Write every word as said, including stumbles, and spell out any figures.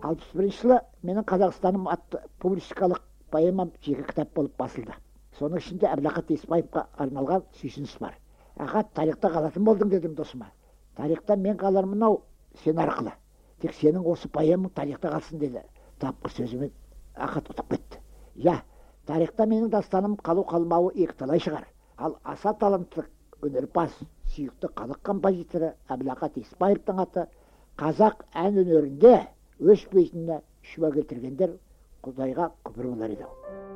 алпыс бірінші жылы менің Қазақстаным атты публистикалық поэмам жеке кітап болып басылды. Соның ішінде Әбілақат Еспаевқа арналған сүйсініс бар. Ахат, тарихта қалатын болдың дедім досыма. Тарихта мен қалармын ау сен арқылы. Тек сенің осы поэмаң тарихта қалсын деді. Тапқыр сөзімен Ахат ұтып кетті. Я, тарихта менің дастаным қалу қалмауы екіталай шығар. Ал аса талантлы өнерпаз, сүйікті халық композиторы Әбілақат Еспаевтың аты қазақ ән өнерінде өшпейтініне шүбә келтіргендер Құдайға күпір болар еді.